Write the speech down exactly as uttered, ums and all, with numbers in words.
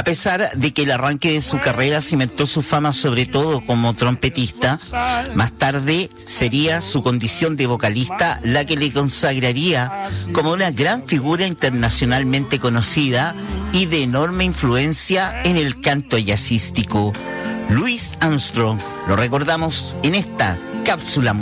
A pesar de que el arranque de su carrera cimentó su fama sobre todo como trompetista, más tarde sería su condición de vocalista la que le consagraría como una gran figura internacionalmente conocida y de enorme influencia en el canto jazzístico. Louis Armstrong, lo recordamos en esta cápsula